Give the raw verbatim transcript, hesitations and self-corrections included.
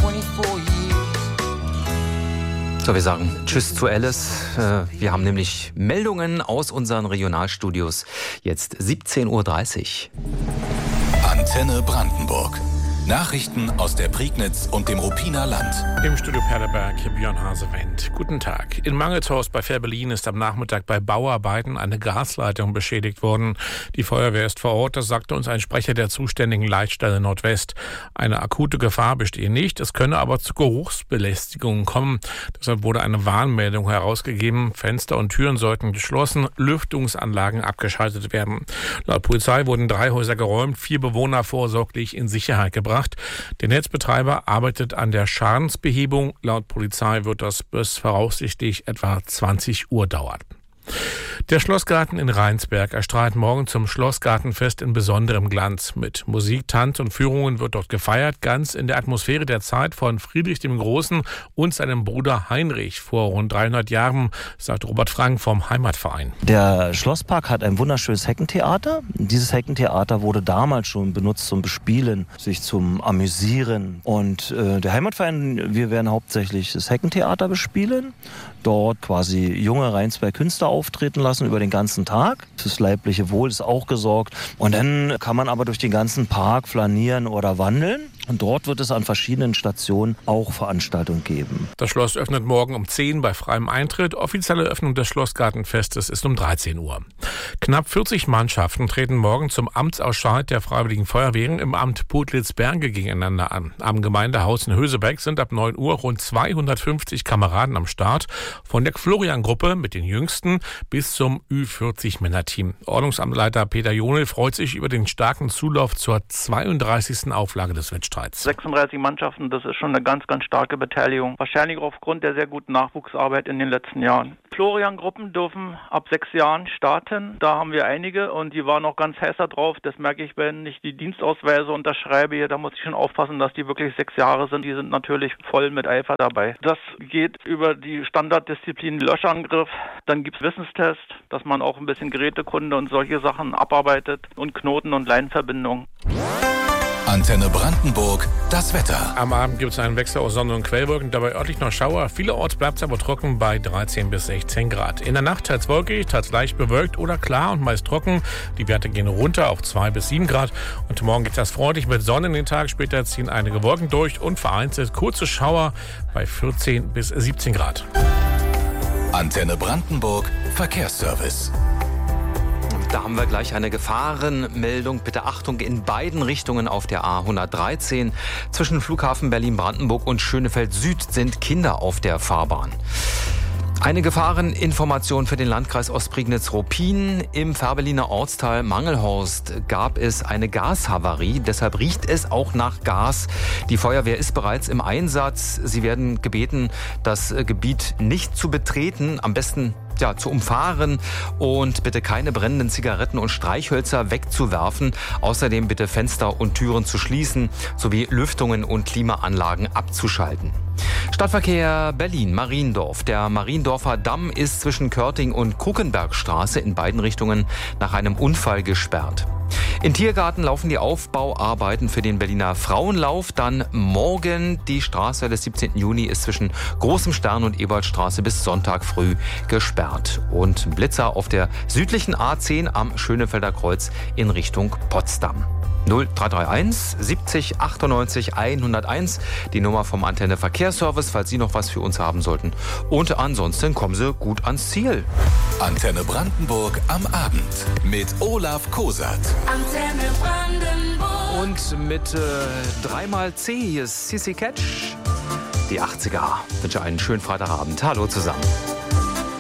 twenty-four years. So, wir sagen Tschüss zu Alice. Wir haben nämlich Meldungen aus unseren Regionalstudios. Jetzt siebzehn Uhr dreißig. Antenne Brandenburg. Nachrichten aus der Prignitz und dem Ruppiner Land. Im Studio Perleberg, Björn Hasewendt. Guten Tag. In Mangelshorst bei Fehrbellin ist am Nachmittag bei Bauarbeiten eine Gasleitung beschädigt worden. Die Feuerwehr ist vor Ort, das sagte uns ein Sprecher der zuständigen Leitstelle Nordwest. Eine akute Gefahr bestehe nicht, es könne aber zu Geruchsbelästigungen kommen. Deshalb wurde eine Warnmeldung herausgegeben. Fenster und Türen sollten geschlossen, Lüftungsanlagen abgeschaltet werden. Laut Polizei wurden drei Häuser geräumt, vier Bewohner vorsorglich in Sicherheit gebracht. Der Netzbetreiber arbeitet an der Schadensbehebung. Laut Polizei wird das bis voraussichtlich etwa zwanzig Uhr dauern. Der Schlossgarten in Rheinsberg erstrahlt morgen zum Schlossgartenfest in besonderem Glanz. Mit Musik, Tanz und Führungen wird dort gefeiert, ganz in der Atmosphäre der Zeit von Friedrich dem Großen und seinem Bruder Heinrich vor rund dreihundert Jahren, sagt Robert Frank vom Heimatverein. Der Schlosspark hat ein wunderschönes Heckentheater. Dieses Heckentheater wurde damals schon benutzt zum Bespielen, sich zum Amüsieren. Und äh, der Heimatverein, wir werden hauptsächlich das Heckentheater bespielen, dort quasi junge Rheinsberg Künstler auftreten lassen über den ganzen Tag. Fürs leibliche Wohl ist auch gesorgt. Und dann kann man aber durch den ganzen Park flanieren oder wandeln. Und dort wird es an verschiedenen Stationen auch Veranstaltungen geben. Das Schloss öffnet morgen um zehn bei freiem Eintritt. Offizielle Öffnung des Schlossgartenfestes ist um dreizehn Uhr. Knapp vierzig Mannschaften treten morgen zum Amtsausscheid der Freiwilligen Feuerwehren im Amt Putlitz-Berge gegeneinander an. Am Gemeindehaus in Hösebeck sind ab neun Uhr rund zweihundertfünfzig Kameraden am Start. Von der Florian-Gruppe mit den Jüngsten bis zum Ü vierzig Männerteam. Ordnungsamtleiter Peter Jonel freut sich über den starken Zulauf zur zweiunddreißigsten Auflage des Wettstreits. sechsunddreißig Mannschaften, das ist schon eine ganz, ganz starke Beteiligung. Wahrscheinlich aufgrund der sehr guten Nachwuchsarbeit in den letzten Jahren. Florian-Gruppen dürfen ab sechs Jahren starten. Da haben wir einige und die waren auch ganz heiß da drauf. Das merke ich, wenn ich die Dienstausweise unterschreibe hier. Da muss ich schon aufpassen, dass die wirklich sechs Jahre sind. Die sind natürlich voll mit Eifer dabei. Das geht über die Standarddisziplin Löschangriff. Dann gibt es Wissenstest, dass man auch ein bisschen Gerätekunde und solche Sachen abarbeitet und Knoten- und Leinverbindungen. Antenne Brandenburg, das Wetter. Am Abend gibt es einen Wechsel aus Sonne und Quellwolken, dabei örtlich noch Schauer. Vielerorts bleibt es aber trocken bei dreizehn bis sechzehn Grad. In der Nacht teils wolkig, teils leicht bewölkt oder klar und meist trocken. Die Werte gehen runter auf zwei bis sieben Grad. Und morgen geht das freundlich mit Sonne in den Tag. Später ziehen einige Wolken durch und vereinzelt kurze Schauer bei vierzehn bis siebzehn Grad. Antenne Brandenburg, Verkehrsservice. Da haben wir gleich eine Gefahrenmeldung. Bitte Achtung in beiden Richtungen auf der A hundertdreizehn. Zwischen Flughafen Berlin-Brandenburg und Schönefeld Süd sind Kinder auf der Fahrbahn. Eine Gefahreninformation für den Landkreis Ostprignitz-Ruppin. Im Fehrbelliner Ortsteil Mangelhorst gab es eine Gashavarie. Deshalb riecht es auch nach Gas. Die Feuerwehr ist bereits im Einsatz. Sie werden gebeten, das Gebiet nicht zu betreten. Am besten ja, zu umfahren und bitte keine brennenden Zigaretten und Streichhölzer wegzuwerfen. Außerdem bitte Fenster und Türen zu schließen sowie Lüftungen und Klimaanlagen abzuschalten. Stadtverkehr Berlin, Mariendorf. Der Mariendorfer Damm ist zwischen Körting und Kruckenbergstraße in beiden Richtungen nach einem Unfall gesperrt. In Tiergarten laufen die Aufbauarbeiten für den Berliner Frauenlauf. Dann morgen die Straße des siebzehnten Juni ist zwischen Großem Stern und Ebertstraße bis Sonntag früh gesperrt. Und Blitzer auf der südlichen A zehn am Schönefelder Kreuz in Richtung Potsdam. null drei drei eins siebzig achtundneunzig hunderteins, die Nummer vom Antenne Verkehrsservice, falls Sie noch was für uns haben sollten. Und ansonsten kommen Sie gut ans Ziel. Antenne Brandenburg am Abend mit Olaf Kosat. Antenne Brandenburg. Und mit äh, dreimal C, hier ist Sissy Catch. Die achtziger. Ich wünsche einen schönen Freitagabend. Hallo zusammen.